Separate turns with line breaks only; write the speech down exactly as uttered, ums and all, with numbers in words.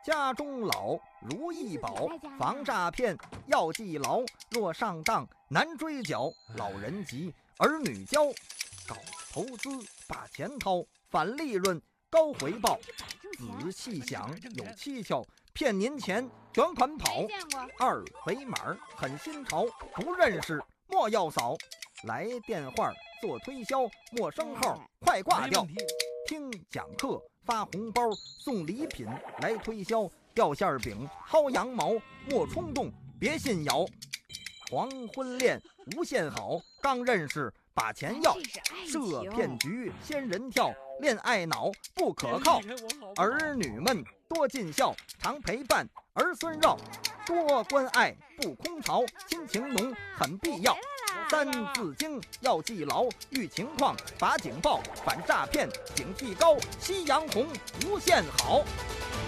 家中老如意宝，防诈骗要记牢。若上当难追缴，老人急，儿女教。搞投资把钱掏，返利润高回报。仔细想有蹊跷，骗您钱卷款跑。二维码很新潮，不认识莫要扫。来电话做推销，陌生号快挂掉。听讲课发红包，送礼品来推销。掉馅饼薅羊毛，莫冲动别信谣。黄昏恋无限好，刚认识把钱要。设骗局仙人跳，恋爱脑不可靠。儿女们多尽孝，常陪伴儿孙绕。多关爱不空巢，亲情浓很必要。三字经要记牢，遇情况罚警报，反诈骗警惕高。夕阳红无限好。